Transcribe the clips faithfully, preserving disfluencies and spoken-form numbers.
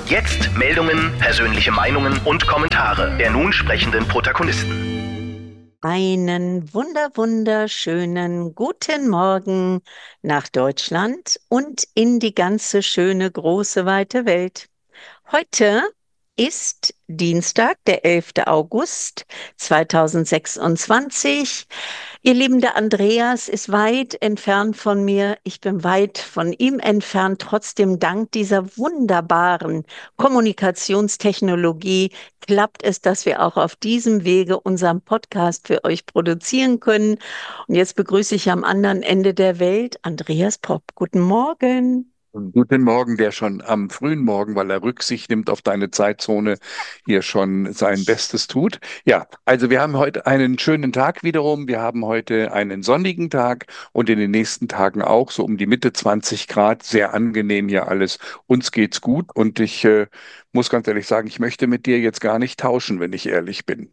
Jetzt Meldungen, persönliche Meinungen und Kommentare der nun sprechenden Protagonisten. Einen wunder wunderschönen guten Morgen nach Deutschland und in die ganze schöne, große, weite Welt. Heute ist Dienstag, der elfte August zweitausendsechsundzwanzig. Ihr Lieben, der Andreas ist weit entfernt von mir. Ich bin weit von ihm entfernt. Trotzdem, dank dieser wunderbaren Kommunikationstechnologie klappt es, dass wir auch auf diesem Wege unseren Podcast für euch produzieren können. Und jetzt begrüße ich am anderen Ende der Welt Andreas Popp. Guten Morgen. Guten Morgen, der schon am frühen Morgen, weil er Rücksicht nimmt auf deine Zeitzone, hier schon sein Bestes tut. Ja, also wir haben heute einen schönen Tag wiederum. Wir haben heute einen sonnigen Tag und in den nächsten Tagen auch so um die Mitte zwanzig Grad. Sehr angenehm hier alles. Uns geht's gut und ich äh, muss ganz ehrlich sagen, ich möchte mit dir jetzt gar nicht tauschen, wenn ich ehrlich bin.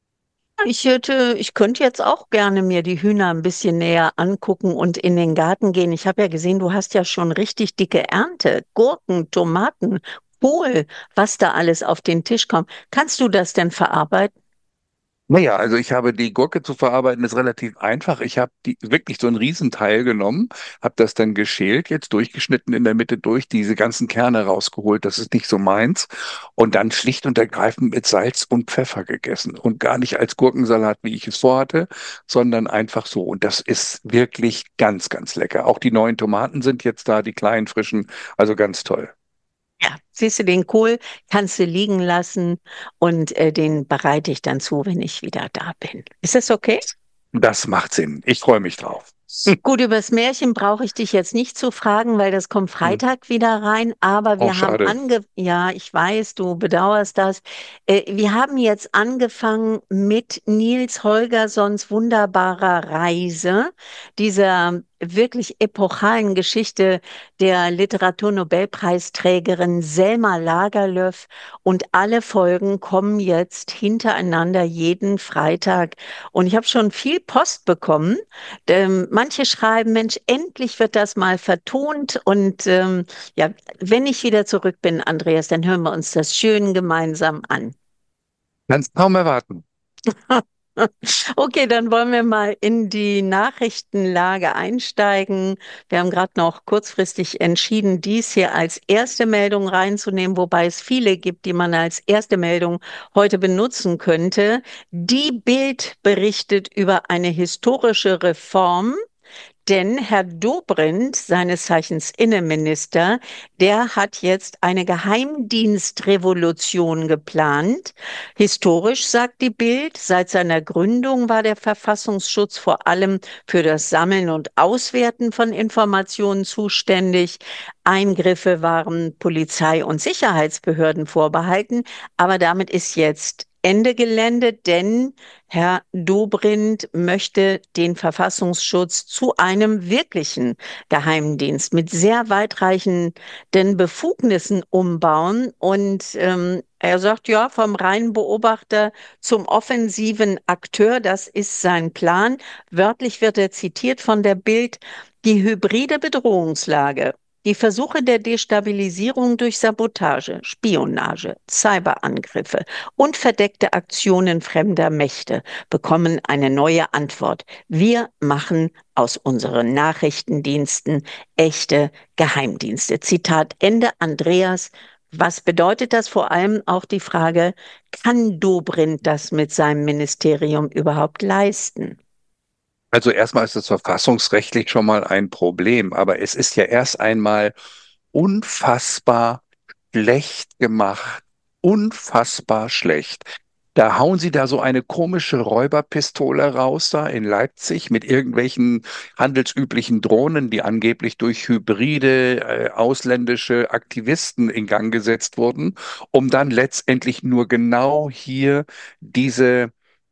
Ich hätte, ich könnte jetzt auch gerne mir die Hühner ein bisschen näher angucken und in den Garten gehen. Ich habe ja gesehen, du hast ja schon richtig dicke Ernte. Gurken, Tomaten, Kohl, was da alles auf den Tisch kommt. Kannst du das denn verarbeiten? Naja, also ich habe die Gurke zu verarbeiten, ist relativ einfach. Ich habe die wirklich so einen Riesenteil genommen, habe das dann geschält, jetzt durchgeschnitten in der Mitte durch, diese ganzen Kerne rausgeholt, das ist nicht so meins. Und dann schlicht und ergreifend mit Salz und Pfeffer gegessen. Und gar nicht als Gurkensalat, wie ich es vorhatte, sondern einfach so. Und das ist wirklich ganz, ganz lecker. Auch die neuen Tomaten sind jetzt da, die kleinen, frischen, also ganz toll. Ja, siehst du, den Kohl kannst du liegen lassen und äh, den bereite ich dann zu, wenn ich wieder da bin. Ist das okay? Das macht Sinn. Ich freue mich drauf. Gut, übers Märchen brauche ich dich jetzt nicht zu fragen, weil das kommt Hm. Freitag wieder rein. Aber Auch wir haben schade. ange, ja, ich weiß, du bedauerst das. Äh, wir haben jetzt angefangen mit Nils Holgerssons wunderbarer Reise, dieser wirklich epochalen Geschichte der Literaturnobelpreisträgerin Selma Lagerlöf. Und alle Folgen kommen jetzt hintereinander jeden Freitag. Und ich habe schon viel Post bekommen. Ähm, manche schreiben, Mensch, endlich wird das mal vertont. Und ähm, ja, wenn ich wieder zurück bin, Andreas, dann hören wir uns das schön gemeinsam an. Kannst kaum erwarten. Okay, dann wollen wir mal in die Nachrichtenlage einsteigen. Wir haben gerade noch kurzfristig entschieden, dies hier als erste Meldung reinzunehmen, wobei es viele gibt, die man als erste Meldung heute benutzen könnte. Die Bild berichtet über eine historische Reform. Denn Herr Dobrindt, seines Zeichens Innenminister, der hat jetzt eine Geheimdienstrevolution geplant. Historisch, sagt die Bild, seit seiner Gründung war der Verfassungsschutz vor allem für das Sammeln und Auswerten von Informationen zuständig. Eingriffe waren Polizei und Sicherheitsbehörden vorbehalten, aber damit ist jetzt Ende Gelände, denn Herr Dobrindt möchte den Verfassungsschutz zu einem wirklichen Geheimdienst mit sehr weitreichenden Befugnissen umbauen. Und ähm, er sagt, ja, vom reinen Beobachter zum offensiven Akteur, das ist sein Plan. Wörtlich wird er zitiert von der Bild, die hybride Bedrohungslage. Die Versuche der Destabilisierung durch Sabotage, Spionage, Cyberangriffe und verdeckte Aktionen fremder Mächte bekommen eine neue Antwort. Wir machen aus unseren Nachrichtendiensten echte Geheimdienste. Zitat Ende. Andreas, was bedeutet das? Vor allem auch die Frage, kann Dobrindt das mit seinem Ministerium überhaupt leisten? Also erstmal ist es verfassungsrechtlich schon mal ein Problem, aber es ist ja erst einmal unfassbar schlecht gemacht, unfassbar schlecht. Da hauen sie da so eine komische Räuberpistole raus da in Leipzig mit irgendwelchen handelsüblichen Drohnen, die angeblich durch hybride äh, ausländische Aktivisten in Gang gesetzt wurden, um dann letztendlich nur genau hier diese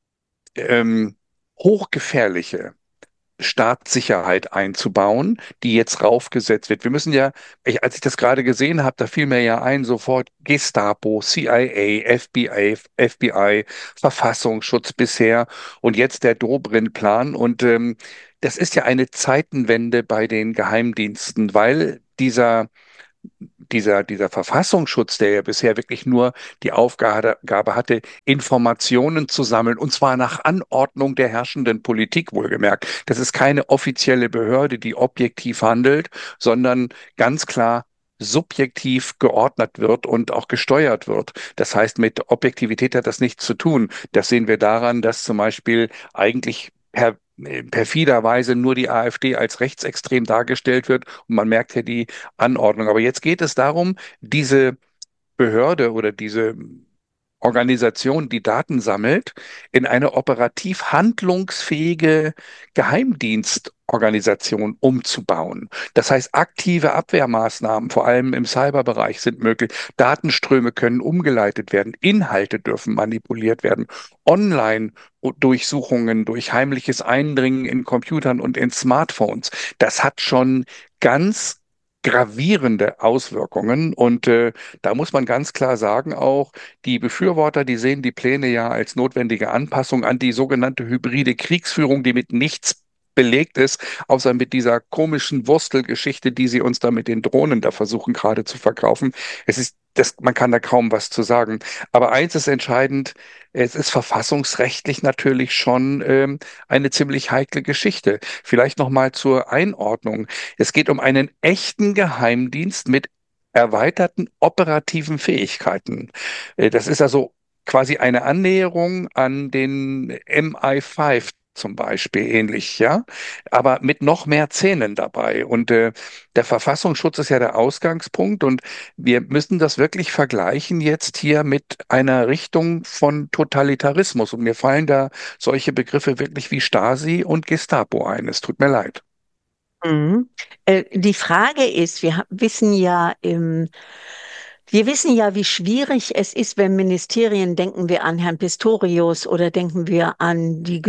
ähm, hochgefährliche Staatssicherheit einzubauen, die jetzt raufgesetzt wird. Wir müssen ja, ich, als ich das gerade gesehen habe, da fiel mir ja ein, sofort Gestapo, C I A, F B I, F B I, Verfassungsschutz bisher und jetzt der Dobrindt-Plan. Und ähm, das ist ja eine Zeitenwende bei den Geheimdiensten, weil dieser dieser, dieser Verfassungsschutz, der ja bisher wirklich nur die Aufgabe Gabe hatte, Informationen zu sammeln, und zwar nach Anordnung der herrschenden Politik wohlgemerkt. Das ist keine offizielle Behörde, die objektiv handelt, sondern ganz klar subjektiv geordnet wird und auch gesteuert wird. Das heißt, mit Objektivität hat das nichts zu tun. Das sehen wir daran, dass zum Beispiel eigentlich per perfiderweise nur die AfD als rechtsextrem dargestellt wird und man merkt ja die Anordnung. Aber jetzt geht es darum, diese Behörde oder diese Organisation, die Daten sammelt, in eine operativ handlungsfähige Geheimdienstorganisation umzubauen. Das heißt, aktive Abwehrmaßnahmen, vor allem im Cyberbereich, sind möglich. Datenströme können umgeleitet werden, Inhalte dürfen manipuliert werden, Online-Durchsuchungen durch heimliches Eindringen in Computern und in Smartphones. Das hat schon ganz gravierende Auswirkungen. Und äh, da muss man ganz klar sagen, auch die Befürworter, die sehen die Pläne ja als notwendige Anpassung an die sogenannte hybride Kriegsführung, die mit nichts belegt ist, außer mit dieser komischen Wurstelgeschichte, die sie uns da mit den Drohnen da versuchen gerade zu verkaufen. Es ist, das, man kann da kaum was zu sagen. Aber eins ist entscheidend, es ist verfassungsrechtlich natürlich schon ähm, eine ziemlich heikle Geschichte. Vielleicht noch mal zur Einordnung. Es geht um einen echten Geheimdienst mit erweiterten operativen Fähigkeiten. Äh, Das ist also quasi eine Annäherung an den M I fünf zum Beispiel ähnlich, ja, aber mit noch mehr Zähnen dabei. Und äh, der Verfassungsschutz ist ja der Ausgangspunkt und wir müssen das wirklich vergleichen jetzt hier mit einer Richtung von Totalitarismus. Und mir fallen da solche Begriffe wirklich wie Stasi und Gestapo ein. Es tut mir leid. Mhm. Äh, die Frage ist, wir ha- wissen ja im Wir wissen ja, wie schwierig es ist, wenn Ministerien, denken wir an Herrn Pistorius oder denken wir an die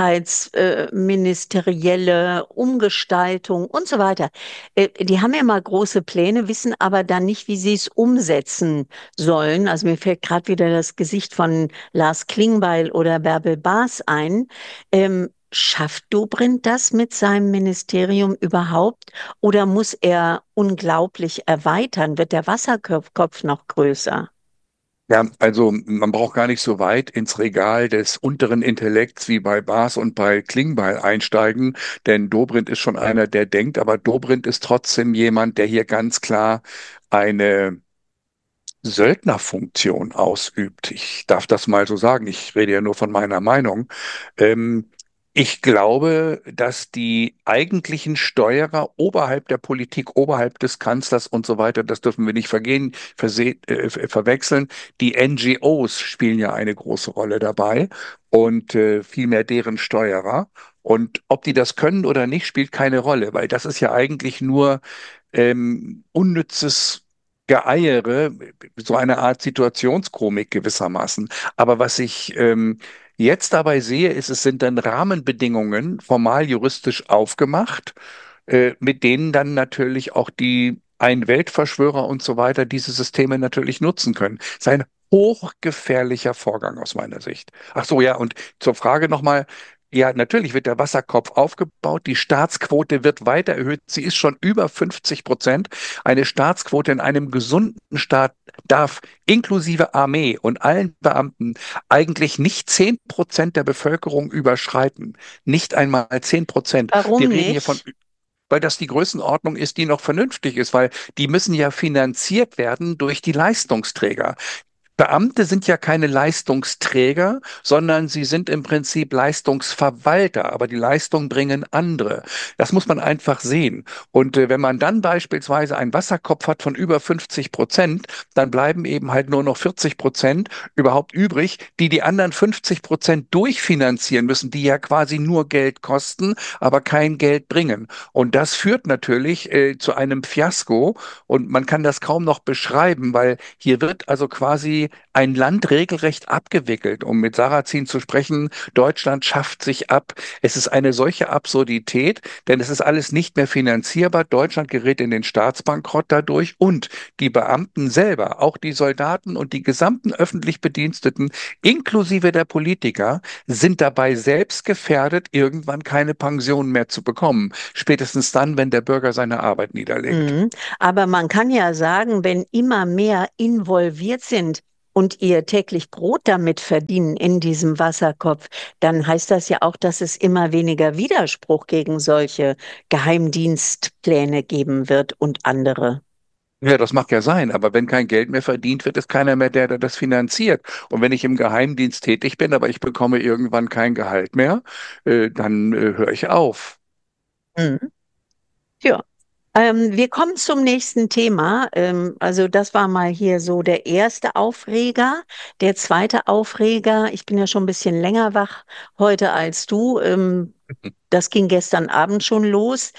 gesundheitsministerielle Umgestaltung und so weiter. Äh, Die haben ja mal große Pläne, wissen aber dann nicht, wie sie es umsetzen sollen. Also mir fällt gerade wieder das Gesicht von Lars Klingbeil oder Bärbel Baas ein. Ähm, Schafft Dobrindt das mit seinem Ministerium überhaupt? Oder muss er unglaublich erweitern? Wird der Wasserkopf Kopf noch größer? Ja, also man braucht gar nicht so weit ins Regal des unteren Intellekts wie bei Baas und bei Klingbeil einsteigen, denn Dobrindt ist schon einer, der denkt, aber Dobrindt ist trotzdem jemand, der hier ganz klar eine Söldnerfunktion ausübt. Ich darf das mal so sagen. Ich rede ja nur von meiner Meinung. Ähm, Ich glaube, dass die eigentlichen Steuerer oberhalb der Politik, oberhalb des Kanzlers und so weiter, das dürfen wir nicht vergehen, verse äh, verwechseln. Die N G Os spielen ja eine große Rolle dabei und äh, vielmehr deren Steuerer. Und ob die das können oder nicht, spielt keine Rolle, weil das ist ja eigentlich nur ähm, unnützes Geeiere, so eine Art Situationskomik gewissermaßen. Aber was ich ähm, jetzt dabei sehe, ist, es sind dann Rahmenbedingungen formal juristisch aufgemacht, äh, mit denen dann natürlich auch die ein Weltverschwörer und so weiter diese Systeme natürlich nutzen können. Es ist ein hochgefährlicher Vorgang aus meiner Sicht. Ach so, ja, und zur Frage nochmal. Ja, natürlich wird der Wasserkopf aufgebaut. Die Staatsquote wird weiter erhöht. Sie ist schon über fünfzig Prozent. Eine Staatsquote in einem gesunden Staat darf inklusive Armee und allen Beamten eigentlich nicht zehn Prozent der Bevölkerung überschreiten. Nicht einmal zehn Prozent. Warum Wir reden hier von, nicht? weil das die Größenordnung ist, die noch vernünftig ist, weil die müssen ja finanziert werden durch die Leistungsträger. Beamte sind ja keine Leistungsträger, sondern sie sind im Prinzip Leistungsverwalter, aber die Leistung bringen andere. Das muss man einfach sehen. Und äh, wenn man dann beispielsweise einen Wasserkopf hat von über fünfzig Prozent, dann bleiben eben halt nur noch vierzig Prozent überhaupt übrig, die die anderen fünfzig Prozent durchfinanzieren müssen, die ja quasi nur Geld kosten, aber kein Geld bringen. Und das führt natürlich äh, zu einem Fiasko und man kann das kaum noch beschreiben, weil hier wird also quasi quasi ein Land regelrecht abgewickelt, um mit Sarrazin zu sprechen. Deutschland schafft sich ab. Es ist eine solche Absurdität, denn es ist alles nicht mehr finanzierbar. Deutschland gerät in den Staatsbankrott dadurch und die Beamten selber, auch die Soldaten und die gesamten öffentlich Bediensteten, inklusive der Politiker, sind dabei selbst gefährdet, irgendwann keine Pension mehr zu bekommen. Spätestens dann, wenn der Bürger seine Arbeit niederlegt. Mhm. Aber man kann ja sagen, wenn immer mehr involviert sind und ihr täglich Brot damit verdienen in diesem Wasserkopf, dann heißt das ja auch, dass es immer weniger Widerspruch gegen solche Geheimdienstpläne geben wird und andere. Ja, das mag ja sein, aber wenn kein Geld mehr verdient wird, ist keiner mehr der, der das finanziert. Und wenn ich im Geheimdienst tätig bin, aber ich bekomme irgendwann kein Gehalt mehr, äh, dann äh, höre ich auf. Mhm. Ja. Ähm, wir kommen zum nächsten Thema. Ähm, also das war mal hier so der erste Aufreger. Der zweite Aufreger, ich bin ja schon ein bisschen länger wach heute als du. Ähm, das ging gestern Abend schon los.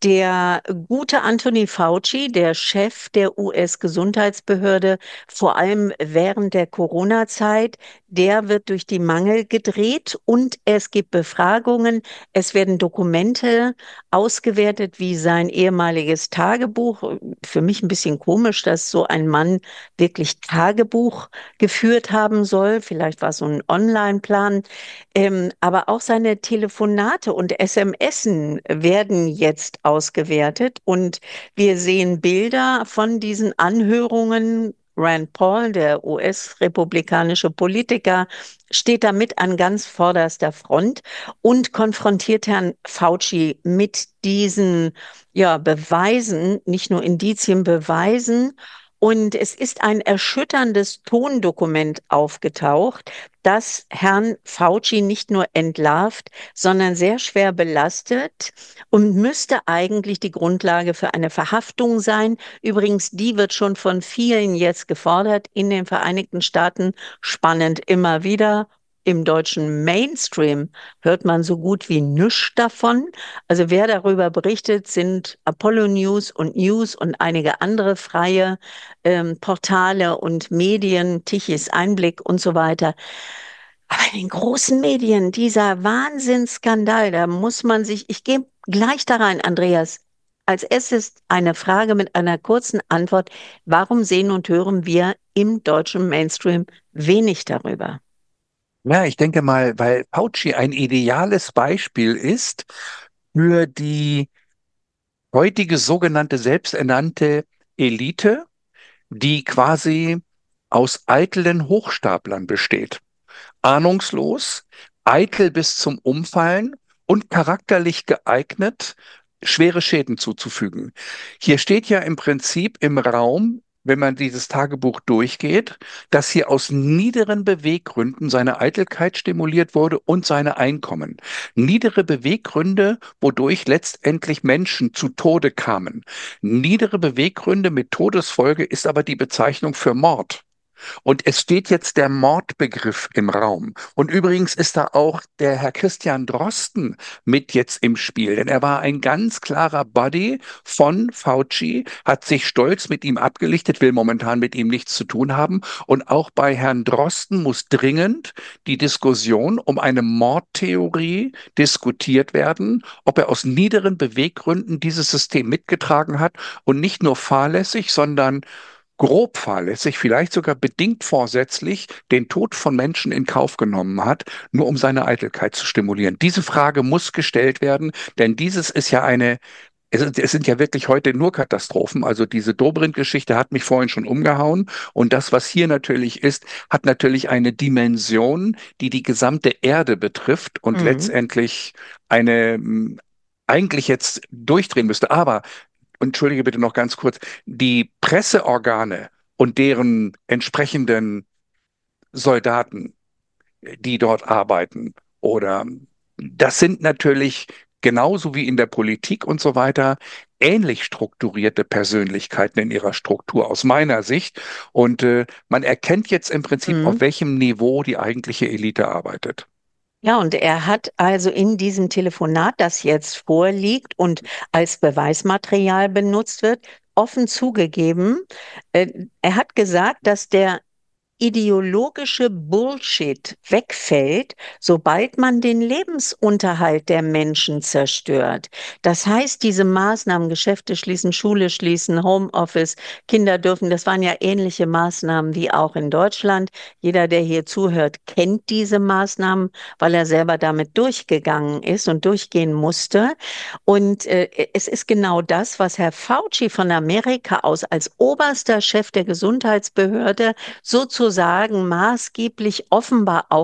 Der gute Anthony Fauci, der Chef der U S-Gesundheitsbehörde, vor allem während der Corona-Zeit, der wird durch die Mangel gedreht und es gibt Befragungen. Es werden Dokumente ausgewertet wie sein ehemaliges Tagebuch. Für mich ein bisschen komisch, dass so ein Mann wirklich Tagebuch geführt haben soll. Vielleicht war es so ein Online-Plan. Ähm, aber auch seine Telefonate und S M Sen werden jetzt ausgewertet und wir sehen Bilder von diesen Anhörungen. Rand Paul, der U S-republikanische Politiker, steht damit an ganz vorderster Front und konfrontiert Herrn Fauci mit diesen ja, Beweisen, nicht nur Indizien, Beweisen. Und es ist ein erschütterndes Tondokument aufgetaucht, das Herrn Fauci nicht nur entlarvt, sondern sehr schwer belastet und müsste eigentlich die Grundlage für eine Verhaftung sein. Übrigens, die wird schon von vielen jetzt gefordert in den Vereinigten Staaten. Spannend immer wieder. Im deutschen Mainstream hört man so gut wie nichts davon. Also wer darüber berichtet, sind Apollo News und News und einige andere freie ähm, Portale und Medien, Tichys Einblick und so weiter. Aber in den großen Medien, dieser Wahnsinnsskandal, da muss man sich, ich gehe gleich da rein, Andreas. Als erstes eine Frage mit einer kurzen Antwort. Warum sehen und hören wir im deutschen Mainstream wenig darüber? Ja, ich denke mal, weil Fauci ein ideales Beispiel ist für die heutige sogenannte selbsternannte Elite, die quasi aus eitlen Hochstaplern besteht. Ahnungslos, eitel bis zum Umfallen und charakterlich geeignet, schwere Schäden zuzufügen. Hier steht ja im Prinzip im Raum, wenn man dieses Tagebuch durchgeht, dass hier aus niederen Beweggründen seine Eitelkeit stimuliert wurde und seine Einkommen. Niedere Beweggründe, wodurch letztendlich Menschen zu Tode kamen. Niedere Beweggründe mit Todesfolge ist aber die Bezeichnung für Mord. Und es steht jetzt der Mordbegriff im Raum. Und übrigens ist da auch der Herr Christian Drosten mit jetzt im Spiel, denn er war ein ganz klarer Buddy von Fauci, hat sich stolz mit ihm abgelichtet, will momentan mit ihm nichts zu tun haben. Und auch bei Herrn Drosten muss dringend die Diskussion um eine Mordtheorie diskutiert werden, ob er aus niederen Beweggründen dieses System mitgetragen hat und nicht nur fahrlässig, sondern grob fahrlässig, vielleicht sogar bedingt vorsätzlich den Tod von Menschen in Kauf genommen hat, nur um seine Eitelkeit zu stimulieren. Diese Frage muss gestellt werden, denn dieses ist ja eine, es, ist- es sind ja wirklich heute nur Katastrophen. Also diese Dobrindt-Geschichte hat mich vorhin schon umgehauen. Und das, was hier natürlich ist, hat natürlich eine Dimension, die die gesamte Erde betrifft und Mhm. letztendlich eine m, eigentlich jetzt durchdrehen müsste. Aber entschuldige bitte noch ganz kurz, die Presseorgane und deren entsprechenden Soldaten, die dort arbeiten, oder das sind natürlich genauso wie in der Politik und so weiter ähnlich strukturierte Persönlichkeiten in ihrer Struktur aus meiner Sicht. Und äh, man erkennt jetzt im Prinzip, Mhm. auf welchem Niveau die eigentliche Elite arbeitet. Ja, und er hat also in diesem Telefonat, das jetzt vorliegt und als Beweismaterial benutzt wird, offen zugegeben, äh, er hat gesagt, dass der ideologische Bullshit wegfällt, sobald man den Lebensunterhalt der Menschen zerstört. Das heißt, diese Maßnahmen, Geschäfte schließen, Schule schließen, Homeoffice, Kinder dürfen, das waren ja ähnliche Maßnahmen wie auch in Deutschland. Jeder, der hier zuhört, kennt diese Maßnahmen, weil er selber damit durchgegangen ist und durchgehen musste. Und äh, es ist genau das, was Herr Fauci von Amerika aus als oberster Chef der Gesundheitsbehörde sozusagen maßgeblich offenbar auch